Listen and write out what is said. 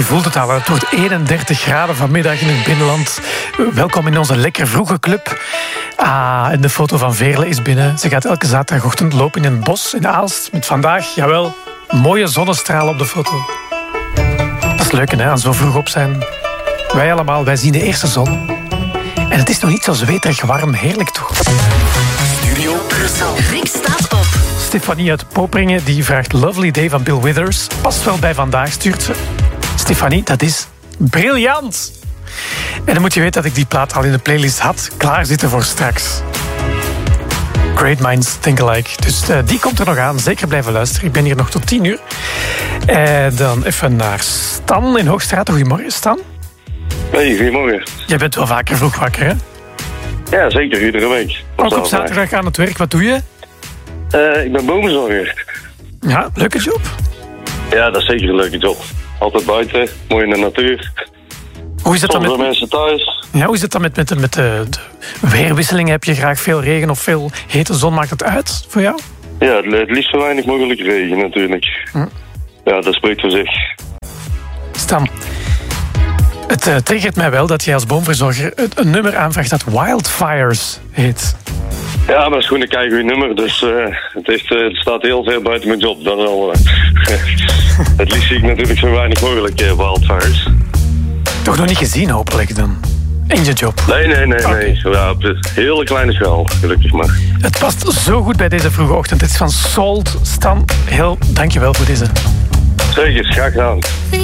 Je voelt het al, het wordt 31 graden vanmiddag in het binnenland. Welkom in onze lekker vroege club. En de foto van Veerle is binnen. Ze gaat elke zaterdagochtend lopen in een bos in Aalst. Met vandaag, jawel, mooie zonnestralen op de foto. Dat is leuk, hè, aan zo vroeg op zijn. Wij allemaal, wij zien de eerste zon. En het is nog niet zo zweterig warm, heerlijk toch? Studio Brussel. Rick staat op. Stefanie uit Poperingen die vraagt Lovely Day van Bill Withers. Past wel bij vandaag, stuurt ze. Stefanie, dat is briljant! En dan moet je weten dat ik die plaat al in de playlist had klaarzitten voor straks. Great minds think alike. Dus die komt er nog aan. Zeker blijven luisteren. Ik ben hier nog tot 10 uur. En dan even naar Stan in Hoogstraat. Goedemorgen, Stan. Hey, goedemorgen. Jij bent wel vaker vroeg wakker, hè? Ja, zeker. Iedere week. Ook op zaterdag aan het werk. Wat doe je? Ik ben bomenzorger. Ja, leuke job. Ja, dat is zeker een leuke job. Altijd buiten, mooi in de natuur. Hoe is het dan Soms met mensen thuis. Ja, hoe is het dan met de weerwisselingen? Heb je graag veel regen of veel hete zon? Maakt het uit voor jou? Ja, het liefst zo weinig mogelijk regen natuurlijk. Ja, dat spreekt voor zich. Stan, het triggert mij wel dat jij als boomverzorger een nummer aanvraagt dat Wildfires heet. Ja, maar dat is gewoon een keigoed nummer, dus het staat heel ver buiten mijn job. Dat is al, het liefst zie ik natuurlijk zo weinig mogelijk Wildfires. Toch nog niet gezien, hopelijk dan? In je job? Nee. Ja, op een hele kleine schaal, gelukkig maar. Het past zo goed bij deze vroege ochtend. Het is van Salt. Stan, heel dankjewel voor deze. Zeker, graag gedaan.